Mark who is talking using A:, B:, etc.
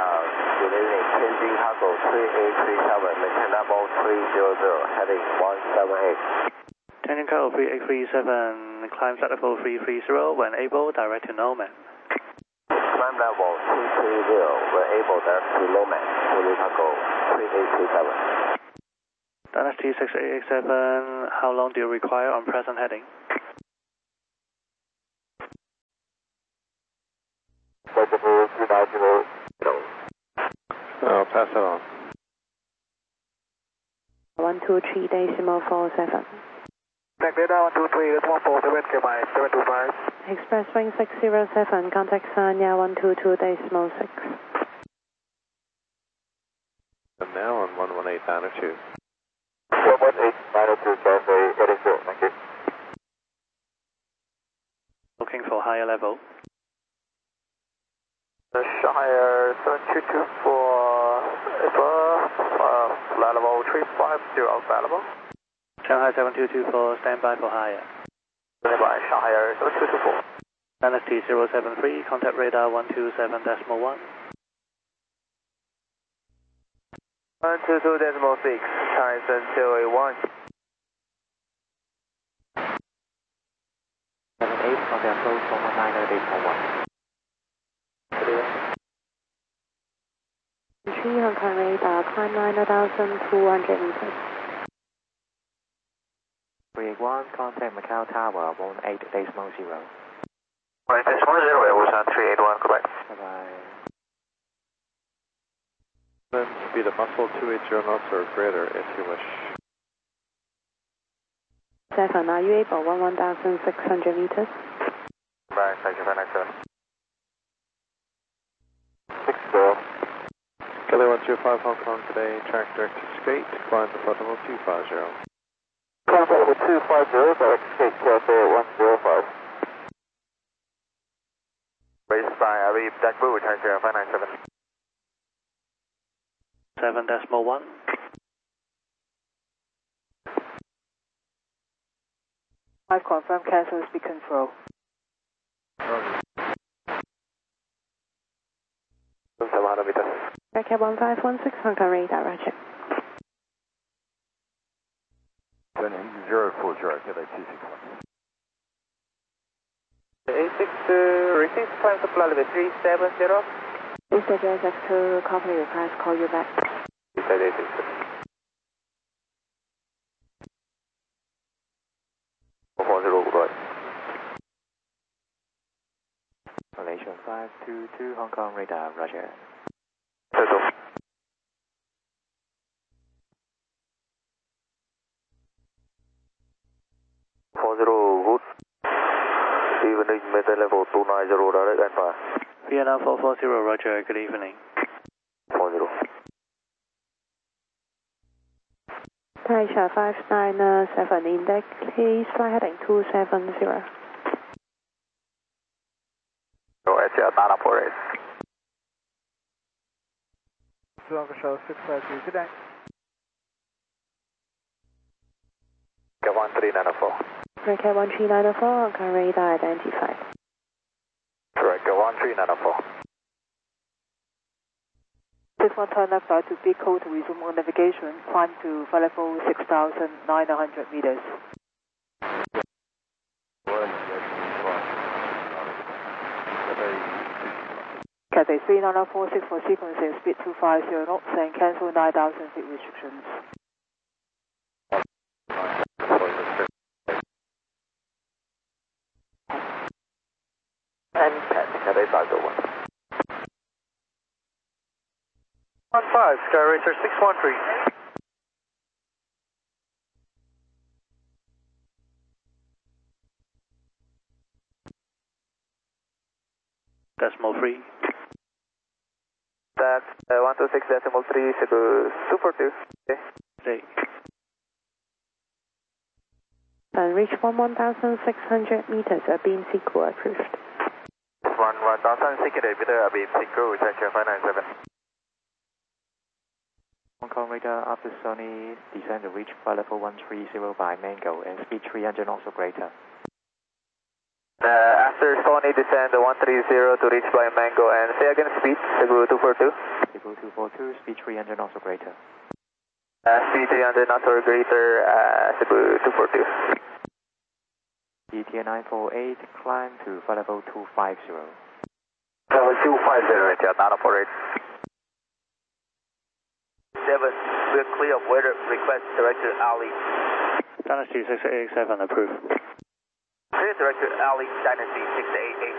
A: good evening. Changing cargo 3837, maintain level 300, heading 178.
B: Changing cargo 3837, climb flight level 330, when able, direct to Nomad.
A: Climb level 330, when able, direct to Nomad. Changing cargo 3837.
B: Dynasty 6887, how long do you require on present heading?
C: I'll pass it on.
D: 123.47.
E: Contact radar 123, that's 147, KMI 725.
D: Express wing 607, contact Sanya 122.6.
C: And now on 118.902.
A: 118.902, Cafe 84, thank you.
B: Looking for higher level.
E: Shanghai 7224, flight level 350 available.
B: Shanghai 7224, standby for higher.
E: Standby, Shanghai 7224.
B: Dynasty 073, contact radar 127.1.
E: 122.6, China 081.
F: 78, contact approach 119.8.1.
D: 3 Hong Kong radar, climb 9,200 meters.
F: 381, contact Macau Tower 18.0.
E: 18.0, Ocean 381, goodbye.
F: Bye-bye.
C: Then speed of muscle 280 knots or greater if you wish.
D: 7, are you able 1,600 meters?
E: Bye, thank you, 597.
A: 60.
C: Kelly 125 Hong Kong today, track direct to skate, climb to flight level 250.
A: Climb level 250, direct skate Cafe 105.
E: Baseline, I read Jack Blue, China 597.
B: 7.1.
G: I've confirmed cancel speed control.
D: Record 1516 Hong Kong radar, roger.
A: 040, Cafe 261.
E: 862, receive climb to flight level 370.
D: Is the JSX2 copy request, call you back.
E: 862. 440, goodbye.
F: Malaysia 522 Hong Kong radar, roger.
E: 2-2. Evening, maintain level 290, direct and fire.
B: Vietnam 440, roger, good evening.
E: 40.
D: Taisha 597 index, please fly heading 270.
E: So, it's a data for it.
G: Longer show 653, good day.
E: 1394.
D: Record 1394 Hong Kong radar identified.
E: Correct, 1394.
G: 61 turn left side to big code to resume on navigation, climb to flight level 6,900 meters. Cathay 3946 for sequencing, speed 250 knots and cancel 9,000 feet restrictions.
E: And Pat, Cathay 501. 15, Sky Racer 613.
B: Decimal 3.
E: That's 126.3, Super 2. Okay.
B: Day.
D: And reach 1,600 meters, beam sequel approved.
E: 1,600 meters, beam sequel, China 597.
F: Hong Kong radar after Sony, descend to reach flight level 130 by Mango and speed 300 knots or greater. After Sony, descend 130 to reach by Mango and say again speed, Cebu 242.
C: Cebu 242, speed 300 knots or greater.
F: Speed 300 knots or greater, Cebu 242.
C: ETA 948, climb to flight level 250.
A: Level 250, Intel, not operate. 7, we're clear of weather request, Director Ali.
B: Dynasty 6887 approved.
A: Clear Director Ali, Dynasty 688.